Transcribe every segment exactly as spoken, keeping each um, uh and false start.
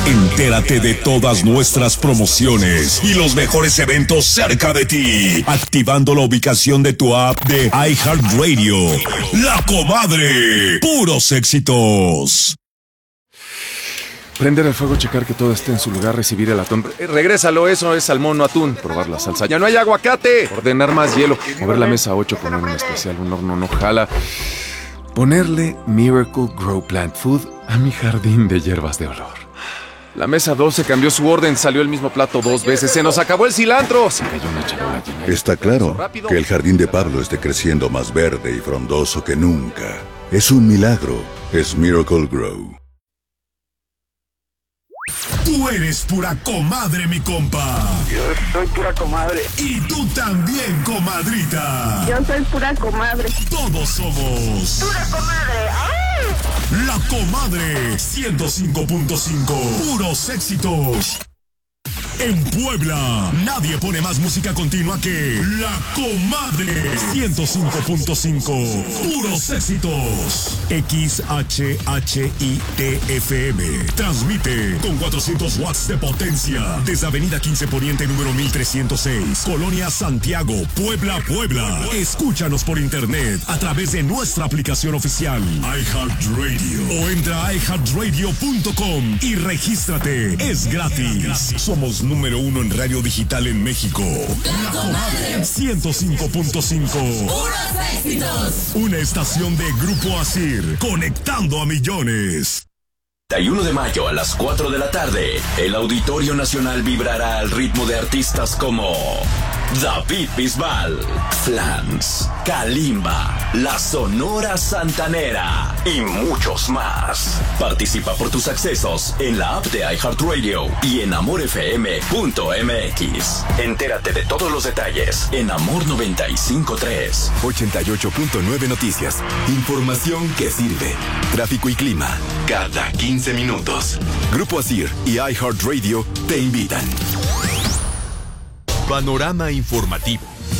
Entérate de todas nuestras promociones y los mejores eventos cerca de ti, activando la ubicación de tu app de iHeartRadio. La Comadre, puros éxitos. Prender el fuego, checar que todo esté en su lugar, recibir el atún. Eh, regrésalo, eso es salmón, no atún. Probar la salsa. ¡Ya no hay aguacate! Ordenar más hielo. Mover la mesa ocho, poner un especial, un horno no jala. Ponerle Miracle Grow Plant Food a mi jardín de hierbas de olor. La mesa doce cambió su orden, salió el mismo plato dos veces. ¡Se nos acabó el cilantro! Se cayó una charola llena. Está claro que el jardín de Pablo esté creciendo más verde y frondoso que nunca. Es un milagro. Es Miracle Grow. Tú eres pura comadre, mi compa. Yo soy pura comadre. Y tú también, comadrita. Yo soy pura comadre. Todos somos pura comadre. ¡Ay! La Comadre ciento cinco punto cinco. Puros éxitos. En Puebla, nadie pone más música continua que La Comadre ciento cinco punto cinco. Puros éxitos. X H H I T F M. Transmite con cuatrocientos watts de potencia desde Avenida quince Poniente número mil trescientos seis, Colonia Santiago, Puebla, Puebla. Escúchanos por internet a través de nuestra aplicación oficial iHeartRadio o entra a i heart radio punto com y regístrate. Es gratis. Somos número uno en radio digital en México. La Comadre ciento cinco punto cinco. Puros éxitos. Una estación de Grupo Asir, conectando a millones. treinta y uno de mayo a las cuatro de la tarde, el Auditorio Nacional vibrará al ritmo de artistas como David Bisbal, Flans, Kalimba, La Sonora Santanera y muchos más. Participa por tus accesos en la app de iHeartRadio y en amor f m punto m x. Entérate de todos los detalles en Amor noventa y cinco punto tres. ochenta y ocho punto nueve Noticias. Información que sirve. Tráfico y clima cada quince minutos. Grupo Asir y iHeartRadio te invitan. Panorama informativo.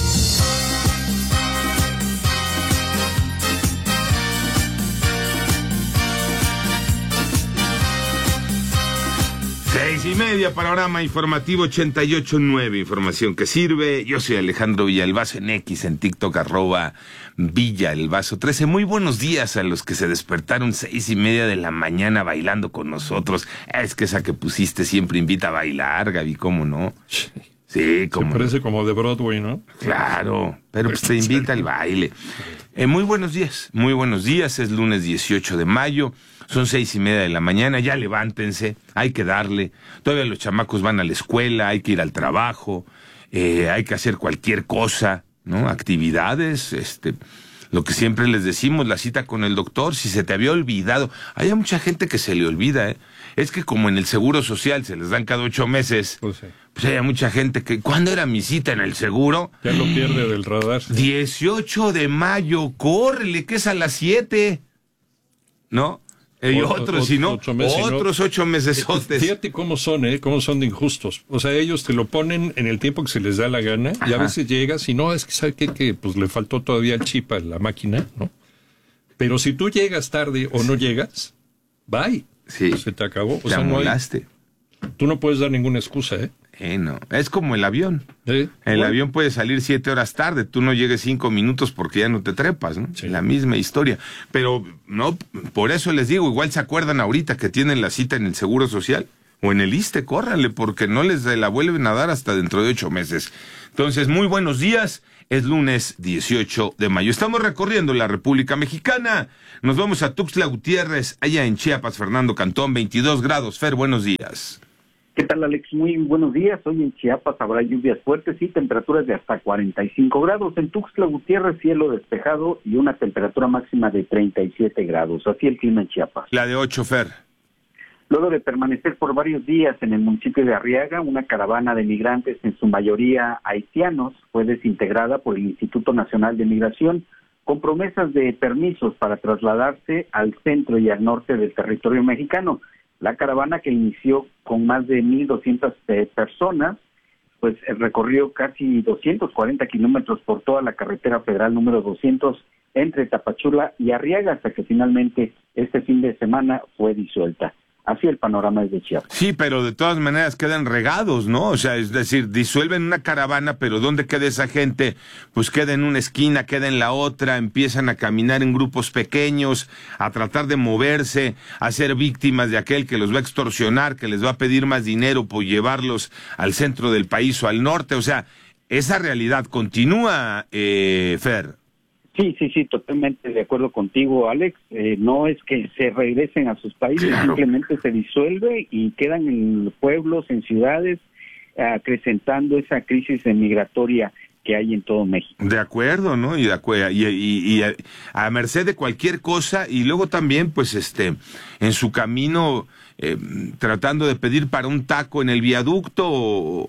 Seis y media, panorama informativo ochenta y ocho punto nueve, información que sirve. Yo soy Alejandro Villalbazo en X, en TikTok, arroba Villalbazo trece. Muy buenos días a los que se despertaron seis y media de la mañana bailando con nosotros. Es que esa que pusiste siempre invita a bailar, Gaby, ¿cómo no? Sí, como... Se parece como de Broadway, ¿no? Claro, pero pues te invita al baile. Eh, muy buenos días, muy buenos días. Es lunes dieciocho de mayo. Son seis y media de la mañana, ya levántense, hay que darle. Todavía los chamacos van a la escuela, hay que ir al trabajo, eh, hay que hacer cualquier cosa, ¿no? Actividades, este, lo que siempre les decimos, la cita con el doctor, si se te había olvidado. Hay mucha gente que se le olvida, ¿eh? Es que como en el Seguro Social se les dan cada ocho meses, pues, sí. pues hay mucha gente que, ¿cuándo era mi cita en el seguro? Ya lo pierde del radar. ¿Sí? dieciocho de mayo, córrele, que es a las siete, ¿no? Y o, otros, o, si no, ocho meses, otros no. ocho meses. Fíjate cómo son, ¿eh? Cómo son de injustos. O sea, ellos te lo ponen en el tiempo que se les da la gana. Ajá. Y a veces llegas y no, es que ¿sabe qué? Que pues le faltó todavía el chip a la máquina, ¿no? Pero si tú llegas tarde o no llegas, bye. Sí. Se te acabó. O te sea, amolaste. No hay, tú no puedes dar ninguna excusa, ¿eh? Eh, no. Es como el avión. ¿Eh? El bueno. avión puede salir siete horas tarde, tú no llegues cinco minutos porque ya no te trepas, ¿no? Sí. La misma historia. Pero, no, por eso les digo, igual se acuerdan ahorita que tienen la cita en el Seguro Social o en el ISSSTE, córranle, porque no les la vuelven a dar hasta dentro de ocho meses. Entonces, muy buenos días. Es lunes dieciocho de mayo. Estamos recorriendo la República Mexicana. Nos vamos a Tuxtla Gutiérrez, allá en Chiapas, Fernando Cantón, veintidós grados. Fer, buenos días. ¿Qué tal, Alex? Muy buenos días. Hoy en Chiapas habrá lluvias fuertes y temperaturas de hasta cuarenta y cinco grados. En Tuxtla Gutiérrez, cielo despejado y una temperatura máxima de treinta y siete grados. Así el clima en Chiapas. La de ocho, Fer. Luego de permanecer por varios días en el municipio de Arriaga, una caravana de migrantes, en su mayoría haitianos, fue desintegrada por el Instituto Nacional de Migración con promesas de permisos para trasladarse al centro y al norte del territorio mexicano. La caravana, que inició con más de mil doscientas eh, personas, pues recorrió casi doscientos cuarenta kilómetros por toda la carretera federal número doscientos entre Tapachula y Arriaga, hasta que finalmente este fin de semana fue disuelta. Así el panorama es de Chiapas. Sí, pero de todas maneras quedan regados, ¿no? O sea, es decir, disuelven una caravana, pero ¿dónde queda esa gente? Pues queda en una esquina, queda en la otra, empiezan a caminar en grupos pequeños, a tratar de moverse, a ser víctimas de aquel que los va a extorsionar, que les va a pedir más dinero por llevarlos al centro del país o al norte. O sea, esa realidad continúa, eh, Fer. Sí, sí, sí, totalmente de acuerdo contigo, Alex. Eh, no es que se regresen a sus países, claro. Simplemente se disuelve y quedan en pueblos, en ciudades, acrecentando esa crisis migratoria que hay en todo México. De acuerdo, ¿no? Y, de acuerdo, y, y, y a, a merced de cualquier cosa, y luego también, pues, este, en su camino, eh, tratando de pedir para un taco en el viaducto o,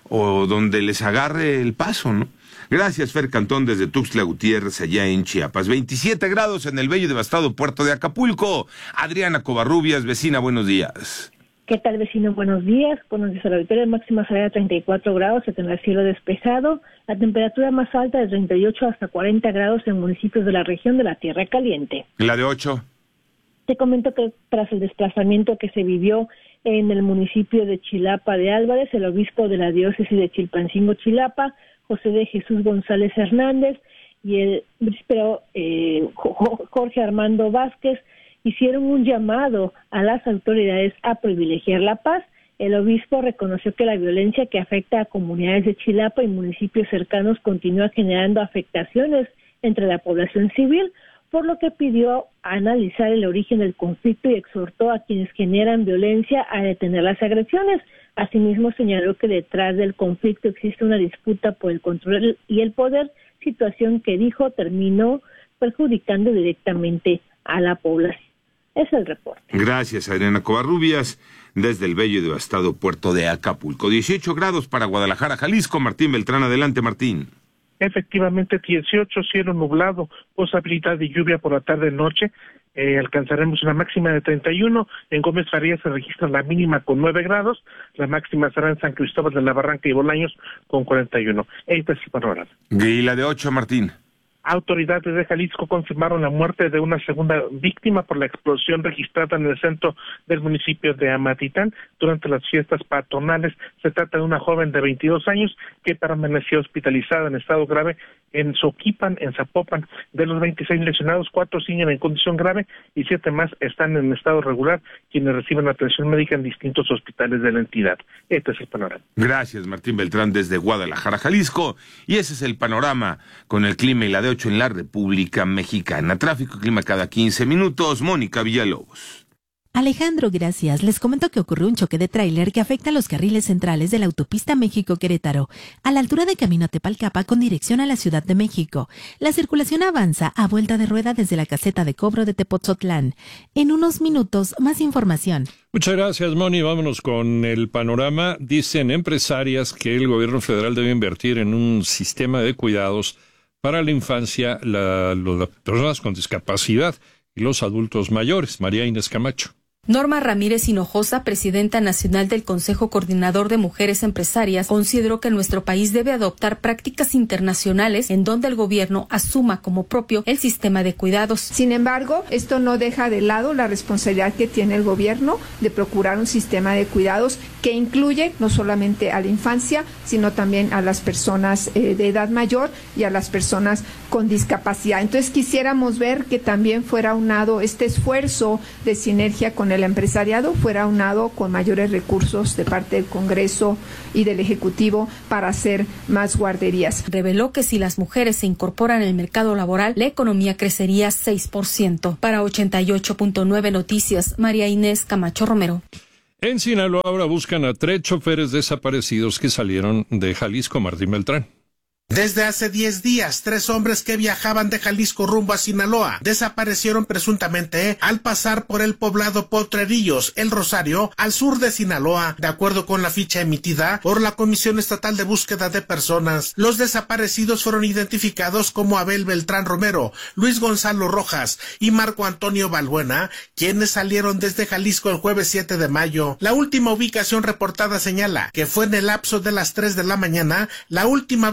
o donde les agarre el paso, ¿no? Gracias, Fer Cantón, desde Tuxtla Gutiérrez, allá en Chiapas. veintisiete grados en el bello y devastado puerto de Acapulco. Adriana Covarrubias, vecina, buenos días. ¿Qué tal, vecino? Buenos días. Buenos días a la auditoría. Máxima será de treinta y cuatro grados, se tendrá cielo despejado. La temperatura más alta de treinta y ocho hasta cuarenta grados en municipios de la región de la Tierra Caliente. ¿La de ocho? Te comento que tras el desplazamiento que se vivió en el municipio de Chilapa de Álvarez, el obispo de la diócesis de Chilpancingo, Chilapa, José de Jesús González Hernández, y el príncipe eh, Jorge Armando Vázquez hicieron un llamado a las autoridades a privilegiar la paz. El obispo reconoció que la violencia que afecta a comunidades de Chilapa y municipios cercanos continúa generando afectaciones entre la población civil, por lo que pidió analizar el origen del conflicto y exhortó a quienes generan violencia a detener las agresiones. Asimismo, señaló que detrás del conflicto existe una disputa por el control y el poder, situación que dijo terminó perjudicando directamente a la población. Es el reporte. Gracias, Adriana Covarrubias, desde el bello y devastado puerto de Acapulco. dieciocho grados para Guadalajara, Jalisco. Martín Beltrán, adelante, Martín. Efectivamente, dieciocho, cielo nublado, posibilidad de lluvia por la tarde-noche. Eh, alcanzaremos una máxima de treinta y uno. En Gómez Farías se registra la mínima con nueve grados. La máxima será en San Cristóbal de la Barranca y Bolaños con cuarenta y uno. Este es el panorama. ¿Y la de ocho, Martín? Autoridades de Jalisco confirmaron la muerte de una segunda víctima por la explosión registrada en el centro del municipio de Amatitán durante las fiestas patronales. Se trata de una joven de veintidós años que permaneció hospitalizada en estado grave en Soquipan, en Zapopan. De los veintiséis lesionados, cuatro siguen en condición grave y siete más están en estado regular, quienes reciben atención médica en distintos hospitales de la entidad. Este es el panorama. Gracias, Martín Beltrán, desde Guadalajara, Jalisco. Y ese es el panorama con el clima y la de ocho en la República Mexicana. Tráfico y clima cada quince minutos. Mónica Villalobos. Alejandro, gracias. Les comento que ocurrió un choque de tráiler que afecta a los carriles centrales de la autopista México-Querétaro, a la altura de Camino a Tepalcapa con dirección a la Ciudad de México. La circulación avanza a vuelta de rueda desde la caseta de cobro de Tepotzotlán. En unos minutos, más información. Muchas gracias, Moni. Vámonos con el panorama. Dicen empresarias que el gobierno federal debe invertir en un sistema de cuidados para la infancia, la, las personas con discapacidad y los adultos mayores. María Inés Camacho. Norma Ramírez Hinojosa, presidenta nacional del Consejo Coordinador de Mujeres Empresarias, consideró que nuestro país debe adoptar prácticas internacionales en donde el gobierno asuma como propio el sistema de cuidados. Sin embargo, esto no deja de lado la responsabilidad que tiene el gobierno de procurar un sistema de cuidados que incluye no solamente a la infancia, sino también a las personas eh, de edad mayor y a las personas con discapacidad. Entonces quisiéramos ver que también fuera unado este esfuerzo de sinergia con el empresariado, fuera unado con mayores recursos de parte del Congreso y del Ejecutivo para hacer más guarderías. Reveló que si las mujeres se incorporan al mercado laboral, la economía crecería seis por ciento. Para ochenta y ocho punto nueve Noticias, María Inés Camacho Romero. En Sinaloa ahora buscan a tres choferes desaparecidos que salieron de Jalisco. Martín Beltrán. Desde hace diez días, tres hombres que viajaban de Jalisco rumbo a Sinaloa desaparecieron presuntamente al pasar por el poblado Potrerillos, El Rosario, al sur de Sinaloa, de acuerdo con la ficha emitida por la Comisión Estatal de Búsqueda de Personas. Los desaparecidos fueron identificados como Abel Beltrán Romero, Luis Gonzalo Rojas y Marco Antonio Balbuena, quienes salieron desde Jalisco el jueves siete de mayo. La última ubicación reportada señala que fue en el lapso de las tres de la mañana, la última vez que se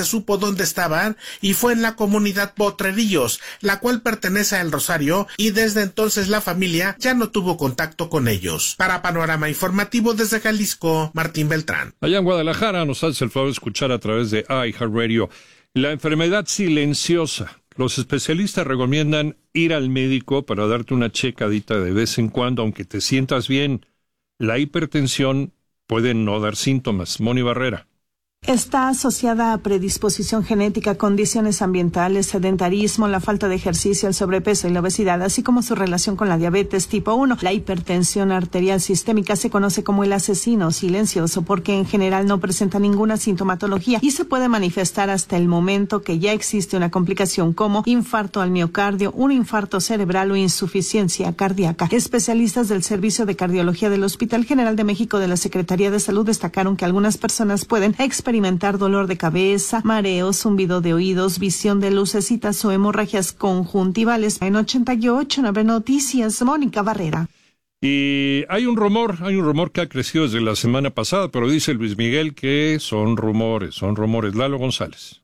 supo dónde estaban y fue en la comunidad Potrerillos, la cual pertenece a El Rosario, y desde entonces la familia ya no tuvo contacto con ellos. Para Panorama Informativo desde Jalisco, Martín Beltrán. Allá en Guadalajara nos hace el favor de escuchar a través de iHeartRadio. La enfermedad silenciosa. Los especialistas recomiendan ir al médico para darte una checadita de vez en cuando, aunque te sientas bien. La hipertensión puede no dar síntomas. Moni Barrera. Está asociada a predisposición genética, condiciones ambientales, sedentarismo, la falta de ejercicio, el sobrepeso y la obesidad, así como su relación con la diabetes tipo uno. La hipertensión arterial sistémica se conoce como el asesino silencioso porque en general no presenta ninguna sintomatología y se puede manifestar hasta el momento que ya existe una complicación como infarto al miocardio, un infarto cerebral o insuficiencia cardíaca. Especialistas del Servicio de Cardiología del Hospital General de México de la Secretaría de Salud destacaron que algunas personas pueden experimentar experimentar dolor de cabeza, mareos, zumbido de oídos, visión de lucecitas o hemorragias conjuntivales. En ochenta y ocho nueve Noticias, Mónica Barrera. Y hay un rumor, hay un rumor que ha crecido desde la semana pasada, pero dice Luis Miguel que son rumores, son rumores. Lalo González.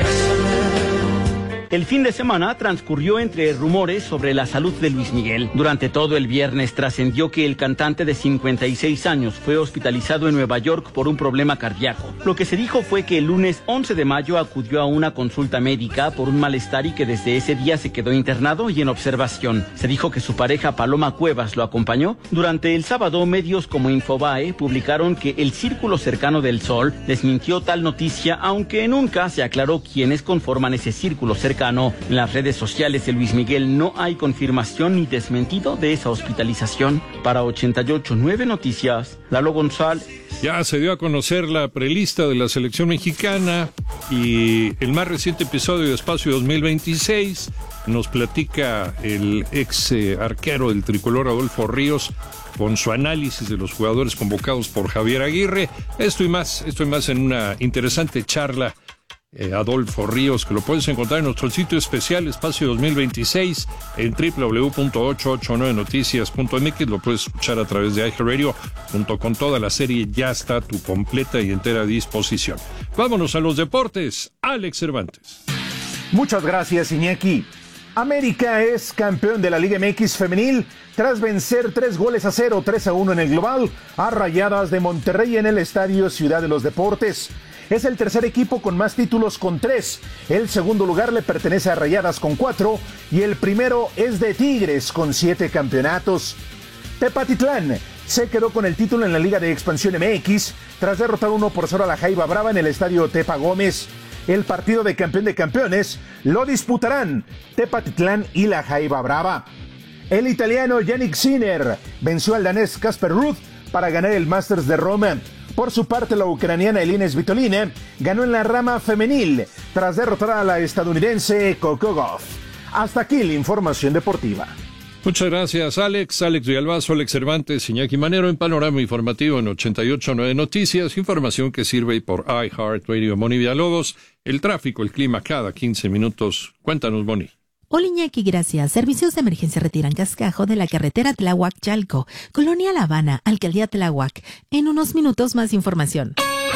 El fin de semana transcurrió entre rumores sobre la salud de Luis Miguel. Durante todo el viernes trascendió que el cantante de cincuenta y seis años fue hospitalizado en Nueva York por un problema cardíaco. Lo que se dijo fue que el lunes once de mayo acudió a una consulta médica por un malestar y que desde ese día se quedó internado y en observación. Se dijo que su pareja Paloma Cuevas lo acompañó. Durante el sábado, medios como Infobae publicaron que el Círculo Cercano del Sol desmintió tal noticia, aunque nunca se aclaró quiénes conforman ese círculo cercano. En las redes sociales de Luis Miguel no hay confirmación ni desmentido de esa hospitalización. Para ochenta y ocho nueve Noticias, Lalo González. Ya se dio a conocer la prelista de la selección mexicana y el más reciente episodio de Espacio dos mil veintiséis nos platica el ex eh, arquero del tricolor Adolfo Ríos con su análisis de los jugadores convocados por Javier Aguirre. Esto y más, esto y más en una interesante charla. Eh, Adolfo Ríos, que lo puedes encontrar en nuestro sitio especial Espacio dos mil veintiséis en doble u doble u doble u punto ochocientos ochenta y nueve noticias punto m x. Lo puedes escuchar a través de iHeartRadio. Junto con toda la serie ya está a tu completa y entera disposición. Vámonos a los deportes. Alex Cervantes. Muchas gracias, Iñaki. América es campeón de la Liga M X femenil tras vencer tres goles a cero, tres a uno en el global a Rayadas de Monterrey en el Estadio Ciudad de los Deportes. Es el tercer equipo con más títulos con tres. El segundo lugar le pertenece a Rayadas con cuatro y el primero es de Tigres con siete campeonatos. Tepatitlán se quedó con el título en la Liga de Expansión M X tras derrotar uno por cero a la Jaiba Brava en el Estadio Tepa Gómez. El partido de campeón de campeones lo disputarán Tepatitlán y la Jaiba Brava. El italiano Yannick Sinner venció al danés Casper Ruud para ganar el Masters de Roma. Por su parte, la ucraniana Elina Svitolina ganó en la rama femenil tras derrotar a la estadounidense Coco Gauff. Hasta aquí la información deportiva. Muchas gracias, Alex. Alex Villalbazo, Alex Cervantes, Iñaki Manero en Panorama Informativo en ochenta y ocho nueve Noticias. Información que sirve por iHeartRadio. Moni Villalobos, el tráfico, el clima cada quince minutos. Cuéntanos, Moni. Hola Iñaki, gracias. Servicios de emergencia retiran cascajo de la carretera Tláhuac-Chalco, Colonia La Habana, Alcaldía Tláhuac. En unos minutos más información.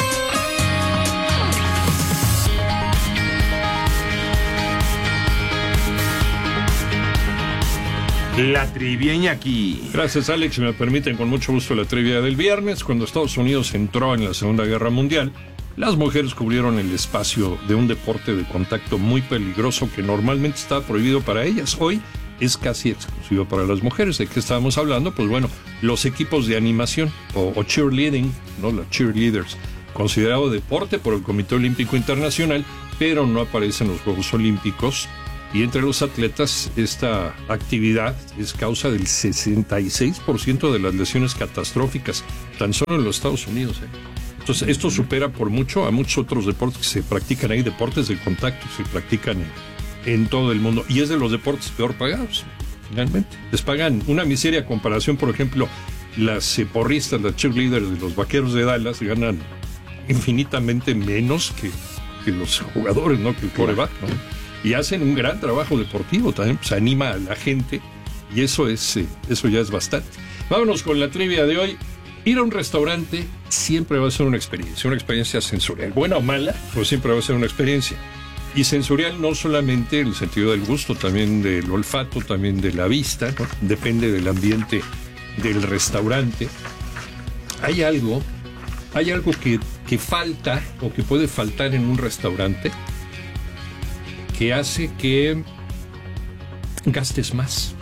La trivia, Iñaki. Gracias, Alex. Si me permiten, con mucho gusto la trivia del viernes. Cuando Estados Unidos entró en la Segunda Guerra Mundial, las mujeres cubrieron el espacio de un deporte de contacto muy peligroso que normalmente estaba prohibido para ellas. Hoy es casi exclusivo para las mujeres. ¿De qué estábamos hablando? Pues bueno, los equipos de animación o, o cheerleading, ¿no? Los cheerleaders, considerado deporte por el Comité Olímpico Internacional, pero no aparece en los Juegos Olímpicos. Y entre los atletas, esta actividad es causa del sesenta y seis por ciento de las lesiones catastróficas, tan solo en los Estados Unidos, ¿eh? Entonces, esto supera por mucho a muchos otros deportes que se practican ahí, deportes de contacto que se practican en, en todo el mundo. Y es de los deportes peor pagados, finalmente. Les pagan una miseria a comparación, por ejemplo, las eh, porristas, las cheerleaders de los Vaqueros de Dallas ganan infinitamente menos que, que los jugadores, ¿no? Que el quarterback, ¿no? Y hacen un gran trabajo deportivo también, pues anima a la gente y eso, es, eh, eso ya es bastante. Vámonos con la trivia de hoy. Ir a un restaurante siempre va a ser una experiencia, una experiencia sensorial. Buena o mala, pues siempre va a ser una experiencia. Y sensorial no solamente en el sentido del gusto, también del olfato, también de la vista, ¿no? Depende del ambiente del restaurante. Hay algo, hay algo que, que falta o que puede faltar en un restaurante que hace que gastes más.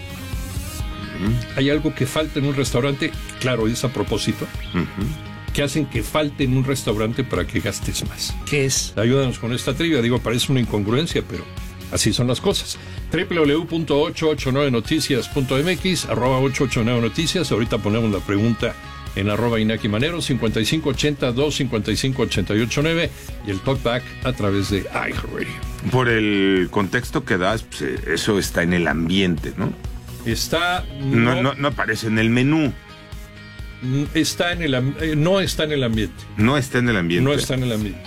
Uh-huh. Hay algo que falta en un restaurante, claro, es a propósito, uh-huh. que hacen que falte en un restaurante para que gastes más. ¿Qué es? Ayúdanos con esta trivia. Digo, parece una incongruencia, pero así son las cosas. doble u doble u doble u punto ocho ocho nueve noticias punto m x, arroba ocho ocho nueve noticias. Ahorita ponemos la pregunta en arroba Inaki Manero, cincuenta y cinco ochenta, dos cincuenta y cinco ochenta y ocho nueve, y el talkback a través de iHeartRadio. Por el contexto que das, pues, eso está en el ambiente, ¿no? Está... No, no, no, no aparece en el menú. Está en el, eh, no está en el ambiente. No está en el ambiente. No está en el ambiente.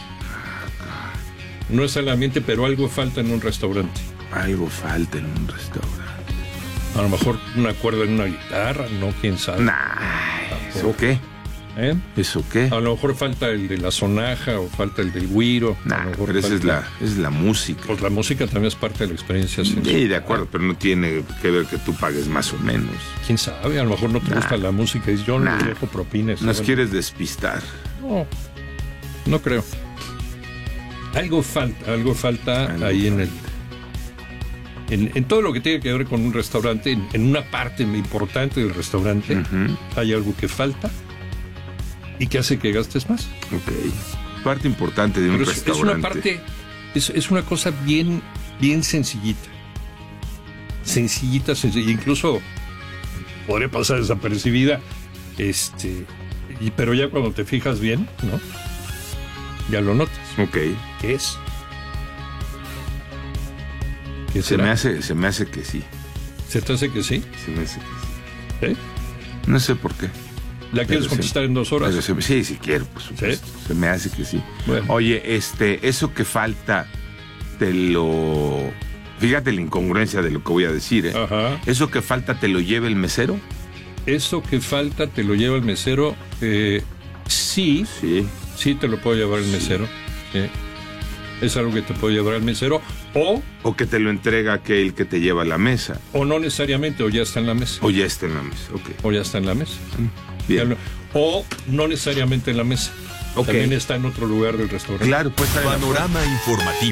No está en el ambiente, pero algo falta en un restaurante. Algo falta en un restaurante. A lo mejor una cuerda en una guitarra, no, quién sabe. Nah, ¿eso qué? ¿Eh? ¿Eso qué? A lo mejor falta el de la sonaja o falta el del güiro. Nah, pero esa es la, es la música. Pues la música también es parte de la experiencia. Sí, de acuerdo, pero no tiene que ver que tú pagues más o menos. ¿Quién sabe? A lo mejor no te nah. gusta la música y yo no nah. le dejo propines. Nos quieres despistar. No, no creo. Algo falta, algo falta algo ahí falta. en el... En, en todo lo que tiene que ver con un restaurante, en, en una parte importante del restaurante, uh-huh. hay algo que falta y que hace que gastes más. Ok. Parte importante de Pero un es, restaurante. Es una parte, es, es una cosa bien, bien sencillita. Sencillita, sencillita. Incluso podría pasar desapercibida, este, y, pero ya cuando te fijas bien, ¿no? Ya lo notas. Ok. ¿Qué es? Se me, hace, se me hace que sí. ¿Se te hace que sí? Se me hace que sí. ¿Eh? No sé por qué. ¿La quieres pero contestar se, en dos horas? Se, sí, si quiero, por supuesto. ¿Sí? Se me hace que sí. Bueno. Oye, este, eso que falta, te lo... Fíjate la incongruencia de lo que voy a decir, ¿eh? Ajá. ¿Eso que falta te lo lleva el mesero? Eso que falta te lo lleva el mesero, eh, sí. Sí. Sí te lo puede llevar el mesero. Sí. Es algo que te puede llevar al mesero, o... O que te lo entrega aquel que te lleva a la mesa. O no necesariamente, o ya está en la mesa. O ya está en la mesa, ok. O ya está en la mesa. Bien. O no necesariamente en la mesa. Okay. También está en otro lugar del restaurante. Claro, pues... Panorama informativo.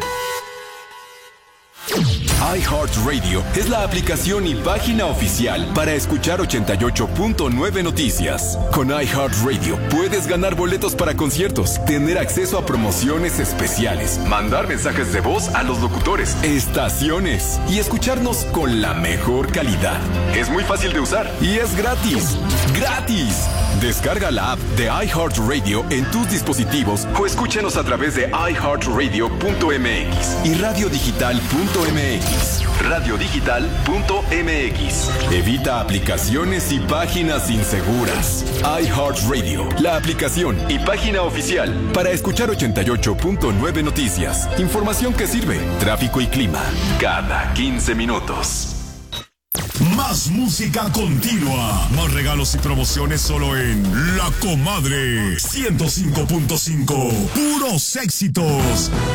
iHeartRadio es la aplicación y página oficial para escuchar ochenta y ocho punto nueve Noticias. Con iHeartRadio puedes ganar boletos para conciertos, tener acceso a promociones especiales, mandar mensajes de voz a los locutores, estaciones y escucharnos con la mejor calidad. Es muy fácil de usar y es gratis. ¡Gratis! Descarga la app de iHeartRadio en tus dispositivos o escúchenos a través de i heart radio punto m x y radio digital punto m x. radio digital punto m x. Evita aplicaciones y páginas inseguras. iHeartRadio, la aplicación y página oficial para escuchar ochenta y ocho punto nueve Noticias. Información que sirve. Tráfico y clima cada quince minutos. Más música continua. Más regalos y promociones solo en La Comadre ciento cinco punto cinco. Puros éxitos.